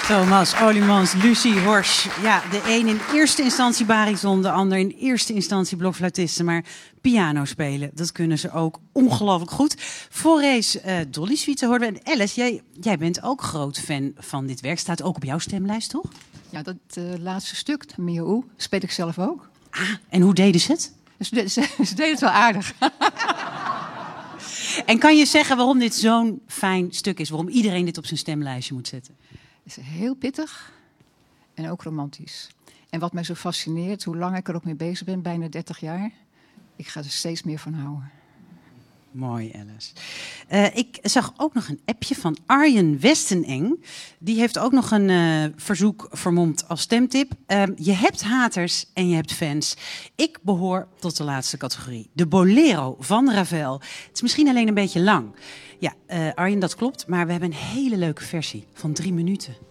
Thomas Olimans, Lucie Horsch. Ja, de een in eerste instantie bariton, de ander in eerste instantie blokfluitisten. Maar piano spelen, dat kunnen ze ook ongelooflijk goed. Voorrees Dolly Suite hoorden we. En Alice, jij bent ook groot fan van dit werk. Staat ook op jouw stemlijst, toch? Ja, dat laatste stuk, Miaoe, speel ik zelf ook. Ah, en hoe deden ze het? Ze deden het wel aardig. En kan je zeggen waarom dit zo'n fijn stuk is? Waarom iedereen dit op zijn stemlijstje moet zetten? Het is heel pittig en ook romantisch. En wat mij zo fascineert, hoe lang ik er ook mee bezig ben, bijna 30 jaar... ik ga er steeds meer van houden. Mooi, Alice. Ik zag ook nog een appje van Arjen Westeneng. Die heeft ook nog een verzoek vermomd als stemtip. Je hebt haters en je hebt fans. Ik behoor tot de laatste categorie. De Bolero van Ravel. Het is misschien alleen een beetje lang. Ja, Arjen, dat klopt. Maar we hebben een hele leuke versie van 3 minuten.